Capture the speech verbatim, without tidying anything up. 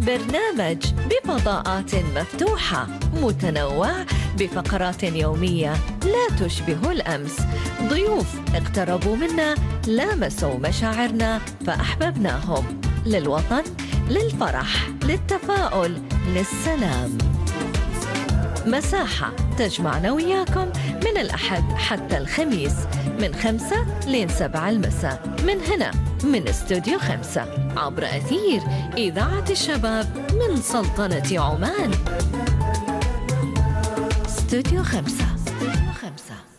برنامج بفضاءات مفتوحة متنوع بفقرات يومية لا تشبه الأمس. ضيوف اقتربوا منا، لامسوا مشاعرنا فأحببناهم. للوطن، للفرح، للتفاؤل، للسلام. مساحة تجمعنا وياكم من الأحد حتى الخميس من خمسة لين سبعة المساء من هنا من استوديو خمسة عبر أثير إذاعة الشباب من سلطنة عمان. استوديو خمسة. استوديو خمسة.